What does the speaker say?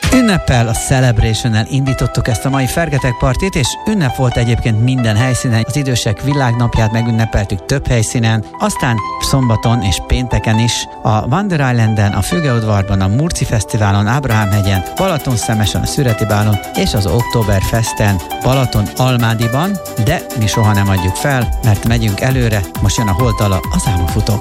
Ünneppel, a Celebration-nel indítottuk ezt a mai Fergetek partit, és ünnep volt egyébként minden helyszínen. Az idősek világnapját megünnepeltük több helyszínen, aztán szombaton és pénteken is a Wonder Islanden, a Fügeudvarban, a Murci Fesztiválon, Ábrahámhegyen, Balatonszemesen, a Szüreti Bálon és az Oktoberfesten, Balaton-Almádiban, de mi soha nem adjuk fel, mert megyünk előre, most jön a Holtala, az álomfutók.